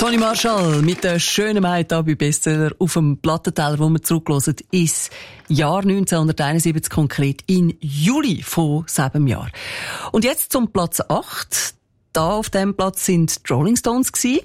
Conny Marshall mit der schönen Maid da bei Bestseller auf dem Plattenteller, wo wir zurückhören, ist Jahr 1971, konkret in Juli von 7 Jahren. Und jetzt zum Platz 8. Da auf dem Platz sind die Rolling Stones gewesen.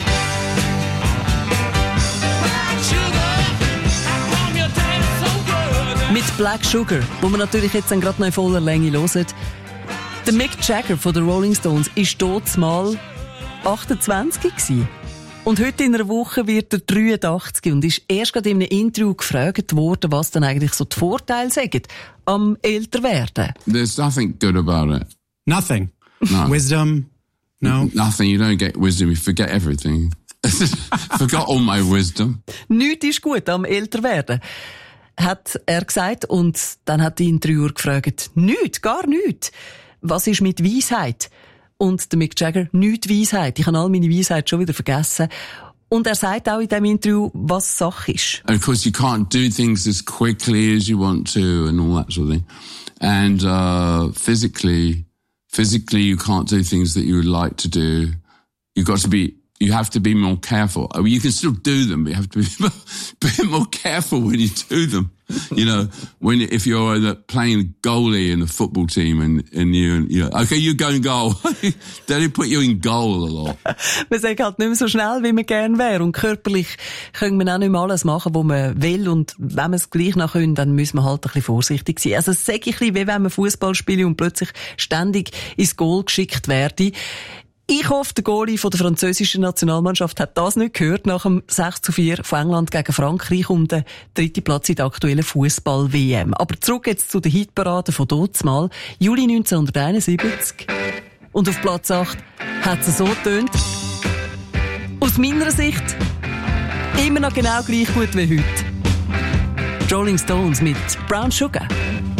Mit Black Sugar, wo wir natürlich jetzt dann gerade noch in voller Länge hören. Der Mick Jagger von den Rolling Stones war dort mal 28 gewesen. Und heute in einer Woche wird er 83 und ist erst gerade in einem Interview gefragt worden, was dann eigentlich so die Vorteile sind am Älterwerden. There's nothing good about it. Nothing. No. Wisdom. No. Nothing. You don't get wisdom. You forget everything. Forgot all my wisdom. Nichts ist gut am Älterwerden, hat er gesagt. Und dann hat die Interviewer gefragt, nichts, gar nichts. Was ist mit Weisheit? Und der Mick Jagger, nichts Weisheit. Ich habe all meine Weisheit schon wieder vergessen. Und er sagt auch in diesem Interview, was Sache ist. And of course, you can't do things as quickly as you want to and all that sort of thing. And physically, you can't do things that you would like to do. You have to be more careful. I mean, you can still do them, but you have to be a bit more careful when you do them. You know, if you're playing goalie in a football team and okay, you go in goal. They put you in goal a lot. Man sagt halt nicht mehr so schnell, wie man gerne wäre. Und körperlich können wir auch nicht mehr alles machen, was man will. Und wenn wir es gleich noch können, dann müssen wir halt ein bisschen vorsichtig sein. Also es sage ich ein bisschen, wie wenn man Fußball spielt und plötzlich ständig ins Goal geschickt werde. Ich hoffe, der Goalie von der französischen Nationalmannschaft hat das nicht gehört nach dem 6:4 von England gegen Frankreich um den 3. Platz in der aktuellen Fußball-WM. Aber zurück jetzt zu der Hitparade von dazumal, Juli 1971. Und auf Platz 8 hat es so getönt. Aus meiner Sicht immer noch genau gleich gut wie heute. Die Rolling Stones mit Brown Sugar.